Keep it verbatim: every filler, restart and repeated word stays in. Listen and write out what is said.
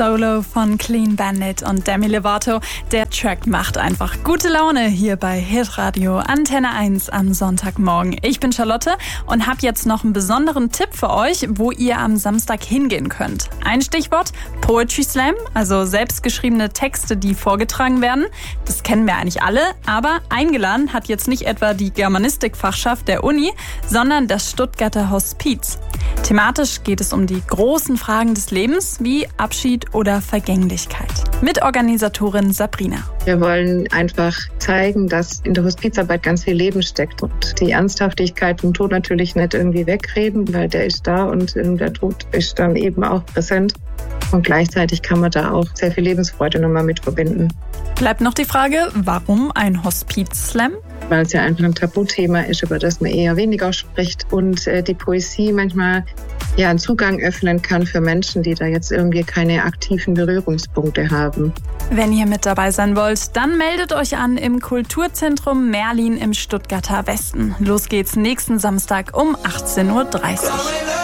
Solo von Clean Bandit und Demi Lovato. Der Track macht einfach gute Laune hier bei Hitradio Antenne eins am Sonntagmorgen. Ich bin Charlotte und habe jetzt noch einen besonderen Tipp für euch, wo ihr am Samstag hingehen könnt. Ein Stichwort: Poetry Slam, also selbstgeschriebene Texte, die vorgetragen werden. Das kennen wir eigentlich alle, aber eingeladen hat jetzt nicht etwa die Germanistikfachschaft der Uni, sondern das Stuttgarter Hospiz. Thematisch geht es um die großen Fragen des Lebens wie Abschied oder Vergänglichkeit. Mitorganisatorin Sabrina. Wir wollen einfach zeigen, dass in der Hospizarbeit ganz viel Leben steckt und die Ernsthaftigkeit vom Tod natürlich nicht irgendwie wegreden, weil der ist da und der Tod ist dann eben auch präsent. Und gleichzeitig kann man da auch sehr viel Lebensfreude nochmal mit verbinden. Bleibt noch die Frage, warum ein Hospiz-Slam? Weil es ja einfach ein Tabuthema ist, über das man eher weniger spricht und äh, die Poesie manchmal ja einen Zugang öffnen kann für Menschen, die da jetzt irgendwie keine aktiven Berührungspunkte haben. Wenn ihr mit dabei sein wollt, dann meldet euch an im Kulturzentrum Merlin im Stuttgarter Westen. Los geht's nächsten Samstag um achtzehn Uhr dreißig.